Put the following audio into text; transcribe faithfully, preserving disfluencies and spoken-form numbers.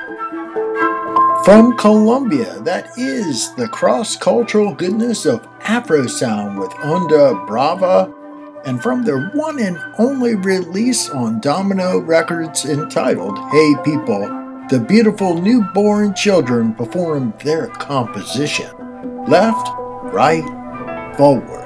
From Colombia, that is the cross-cultural goodness of Afro Sound with Onda Brava, and from their one and only release on Domino Records entitled Hey People, the beautiful newborn children performed their composition, Left, Right, Forward.